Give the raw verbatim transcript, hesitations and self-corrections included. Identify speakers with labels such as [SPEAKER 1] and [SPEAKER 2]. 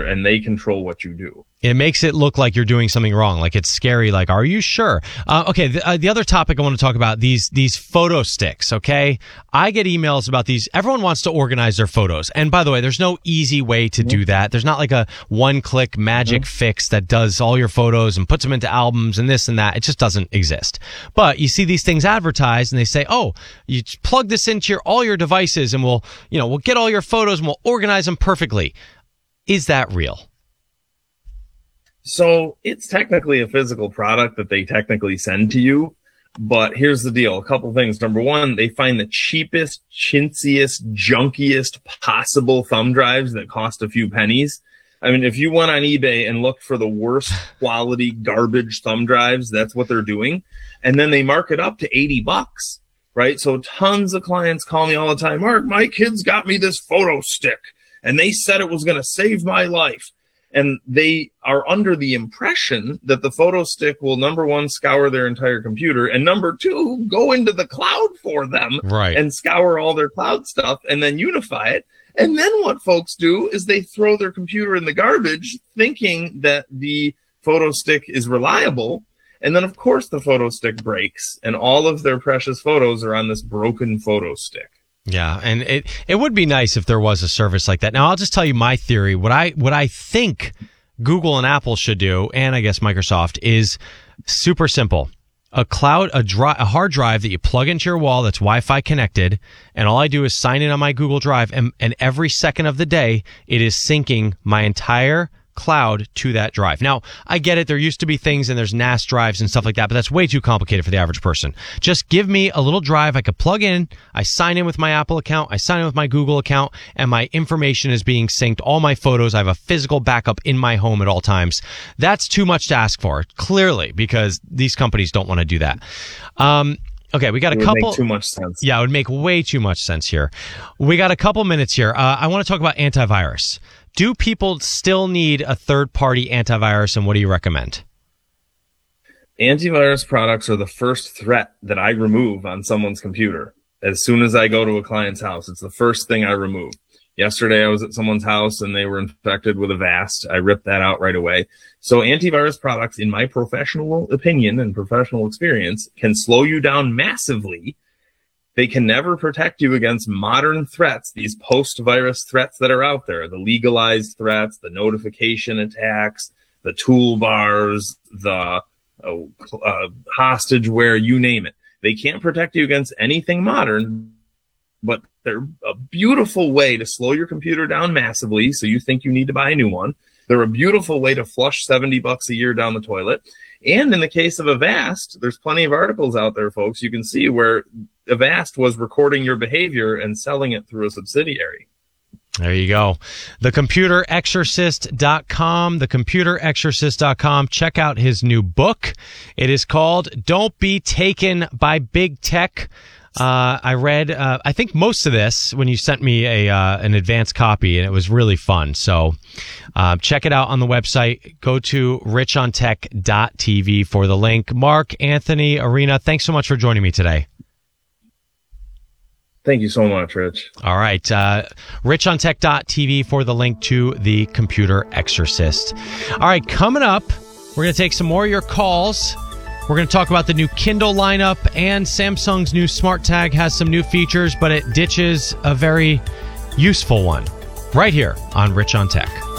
[SPEAKER 1] computer, and they control what you do.
[SPEAKER 2] It makes it look like you're doing something wrong, like it's scary. Like, are you sure? Uh, okay, the, uh, the other topic I want to talk about, these these photo sticks, okay? I get emails about these. Everyone wants to organize their photos. And by the way, there's no easy way to do that. There's not like a one-click magic mm-hmm. fix that does all your photos and puts them into albums and this and that. It just doesn't exist. But you see these things advertised, and they say, oh, you plug this into your all your devices, and we'll, you know, we'll get all your photos and we'll organize them perfectly. Is that real?
[SPEAKER 1] So it's technically a physical product that they technically send to you. But here's the deal. A couple things. Number one, they find the cheapest, chintziest, junkiest possible thumb drives that cost a few pennies. I mean, if you went on eBay and looked for the worst quality garbage thumb drives, that's what they're doing. And then they mark it up to eighty bucks, right? So tons of clients call me all the time. Mark, my kids got me this photo stick and they said it was going to save my life. And they are under the impression that the photo stick will, number one, scour their entire computer, and number two, go into the cloud for them
[SPEAKER 2] right.
[SPEAKER 1] and scour all their cloud stuff and then unify it. And then what folks do is they throw their computer in the garbage thinking that the photo stick is reliable. And then, of course, the photo stick breaks and all of their precious photos are on this broken photo stick.
[SPEAKER 2] Yeah, and it it would be nice if there was a service like that. Now, I'll just tell you my theory. What I what I think Google and Apple should do, and I guess Microsoft, is super simple. A cloud, a, dri- a hard drive that you plug into your wall that's Wi-Fi connected, and all I do is sign in on my Google Drive, and, and every second of the day, it is syncing my entire cloud to that drive. Now, I get it. There used to be things and there's N A S drives and stuff like that, but that's way too complicated for the average person. Just give me a little drive I could plug in. I sign in with my Apple account. I sign in with my Google account, and my information is being synced. All my photos, I have a physical backup in my home at all times. That's too much to ask for, clearly, because these companies don't want to do that. Um, Okay, we got a
[SPEAKER 1] it would
[SPEAKER 2] couple.
[SPEAKER 1] Make too much sense.
[SPEAKER 2] Yeah, it would make way too much sense here. We got a couple minutes here. Uh, I want to talk about antivirus. Do people still need a third-party antivirus, and what do you recommend?
[SPEAKER 1] Antivirus products are the first threat that I remove on someone's computer. As soon as I go to a client's house, it's the first thing I remove. Yesterday, I was at someone's house and they were infected with Avast. I ripped that out right away. So antivirus products, in my professional opinion and professional experience, can slow you down massively. They can never protect you against modern threats, these post-virus threats that are out there, the legalized threats, the notification attacks, the toolbars, the uh, uh, hostageware, you name it. They can't protect you against anything modern, but they're a beautiful way to slow your computer down massively so you think you need to buy a new one. They're a beautiful way to flush seventy bucks a year down the toilet. And in the case of Avast, there's plenty of articles out there, folks, you can see where Avast was recording your behavior and selling it through a subsidiary.
[SPEAKER 2] There you go. the computer exorcist dot com, the computer exorcist dot com. Check out his new book. It is called Don't Be Taken by Big Tech. Uh, I read, uh, I think most of this when you sent me a uh, an advanced copy, and it was really fun. So uh, check it out on the website. Go to rich on tech dot t v for the link. Mark, Anthony, Arena, thanks so much for joining me today.
[SPEAKER 1] Thank you so much, Rich.
[SPEAKER 2] All right. Uh, rich on tech dot t v for the link to the Computer Exorcist. All right. Coming up, we're going to take some more of your calls. We're going to talk about the new Kindle lineup, and Samsung's new Smart Tag has some new features, but it ditches a very useful one right here on Rich on Tech.